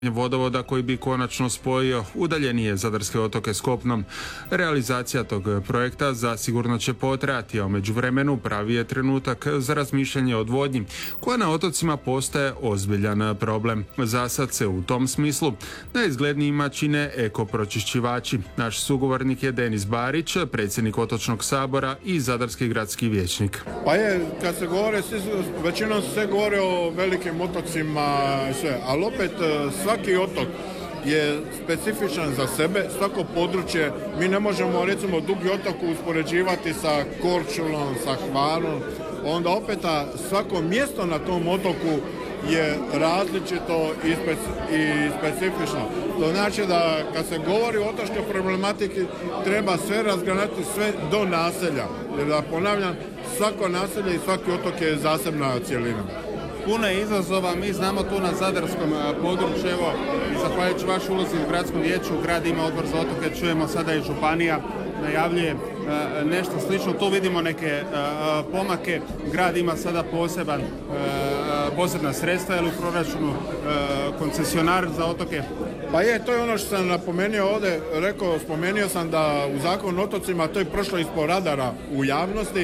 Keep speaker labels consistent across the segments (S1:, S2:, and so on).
S1: vodovoda koji bi konačno spojio udaljenije zadarske otoke s kopnom. Realizacija tog projekta zasigurno će potrajati, a u međuvremenu pravi je trenutak za razmišljanje o odvodnji, koja na otocima postaje ozbiljan problem. Zasad se u tom smislu najizglednijima čine ekopročišćivači. Naš sugovornik je Denis Barić, predsjednik Otočnog sabora i zadarski gradski vijećnik.
S2: Pa kad se govore, većinom se govori o velikim otocima i sve, ali opet svaki otok je specifičan za sebe, svako područje. Mi ne možemo recimo Dugi otok uspoređivati sa Korčulom, sa Hvarom, onda opet svako mjesto na tom otoku je različito i specifično. To znači da kad se govori o otočkoj problematiki treba sve razgranati, sve do naselja. Jer da ponavljam, svako naselje i svaki otok je zasebna cjelina.
S3: Puno je izazova, mi znamo tu na zadarskom području, evo, zahvaljujući vašoj ulozi u gradskom vijeću, grad ima odbor za otoke, čujemo sada i županija najavljuje nešto slično, tu vidimo neke pomake, grad ima sada posebna sredstva ili u proračunu koncesionar za otoke.
S2: Pa to je ono što sam napomenuo ovdje, spomenuo sam da u Zakonu o otocima to je prošlo ispod radara u javnosti,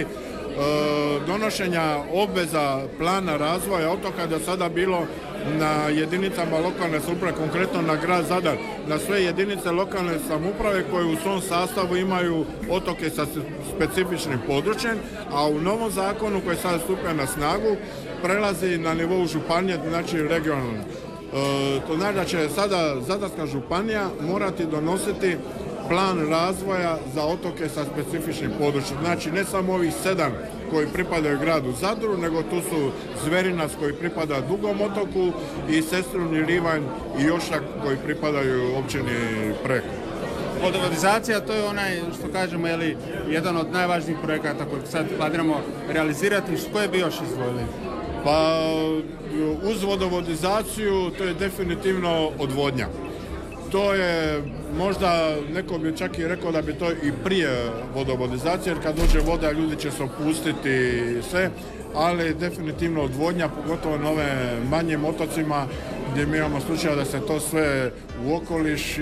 S2: donošenja obveza plana razvoja otoka do sada bilo na jedinicama lokalne samouprave, konkretno na grad Zadar, na sve jedinice lokalne samouprave koje u svom sastavu imaju otoke sa specifičnim područjem, a u novom zakonu koji sada stupa na snagu prelazi na nivou županije, znači regionalno. To znači da će sada Zadarska županija morati donositi plan razvoja za otoke sa specifičnim područjem. Znači ne samo ovih 7 koji pripadaju gradu Zadru, nego tu su Zverinac koji pripada Dugom otoku i Sestrunji Livanj i Ošak koji pripadaju općini Preko.
S3: Vodovodizacija, to je onaj, što kažemo, jedan od najvažnijih projekata koji sad planiramo realizirati. Koje bi još izdvojili?
S2: Pa uz vodovodizaciju to je definitivno odvodnja. To je možda, neko bi čak i rekao da bi to i prije vodovodizacije, jer kad dođe voda ljudi će se opustiti sve, ali definitivno odvodnja, pogotovo na ove manjim otocima gdje mi imamo slučaja da se to sve u okoliš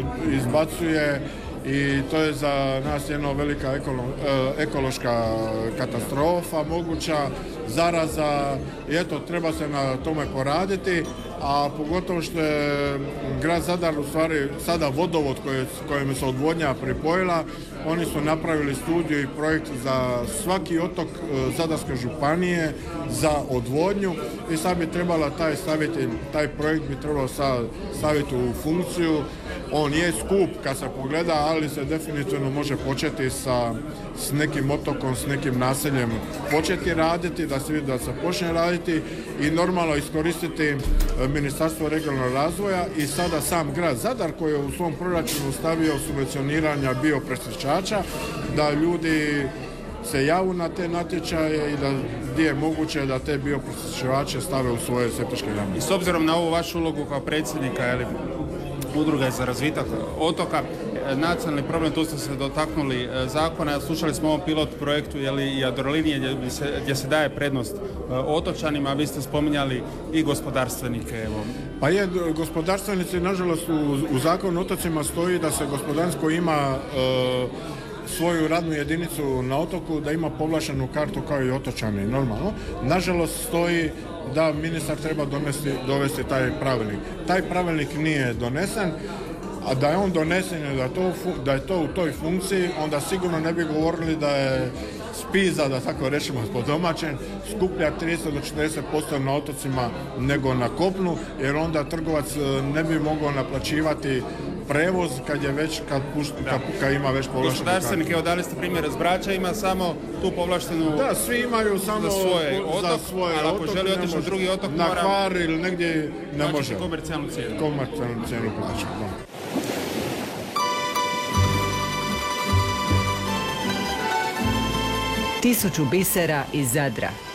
S2: izbacuje i to je za nas jedna velika ekološka katastrofa moguća, zaraza i eto, treba se na tome poraditi, a pogotovo što je grad Zadar u stvari sada vodovod kojem se odvodnja pripojila, oni su napravili studiju i projekt za svaki otok Zadarske županije za odvodnju i sad bi trebala taj projekt bi trebalo staviti u funkciju. On je skup kad se pogleda, ali se definitivno može početi s nekim otokom, s nekim naseljem početi raditi, da se vidi da se počne raditi i normalno iskoristiti Ministarstvo regionalnog razvoja i sada sam grad Zadar koji je u svom proračunu stavio subvencioniranja bioprečišćivača, da ljudi se javu na te natječaje i da gdje je moguće da te bioprečišćivače stave u svoje septičke jame.
S3: I s obzirom na ovu vašu ulogu kao predsjednika udruge za razvitak otoka, nacionalni problem, tu ste se dotaknuli zakona, slušali smo o ovom pilot projektu Jadrolinije gdje se daje prednost otočanima, a vi ste spominjali i gospodarstvenike.
S2: Pa gospodarstvenici, nažalost, u zakonu o otocima stoji da se gospodarstvo ima svoju radnu jedinicu na otoku, da ima povlaštenu kartu kao i otočani, normalno. Nažalost, stoji da ministar treba dovesti taj pravilnik. Taj pravilnik nije donesen, a da je on donesen i da je to u toj funkciji, onda sigurno ne bi govorili da je spiza, da tako rečemo po domaćem, skuplja 30 do 40% na otocima nego na kopnu, jer onda trgovac ne bi mogao naplaćivati prevoz kad ima već povlaštenu kartu.
S3: Gospodarstvenik, evo dali ste primjer s Brača, ima samo tu povlaštenu.
S2: Da, svi imaju samo
S3: za svoj otok, ali ako želi otići u drugi otok
S2: na Hvar ili negdje ne može.
S3: Komercijalnu
S2: cijenu plaća.
S4: Tisuću bisera iz Zadra.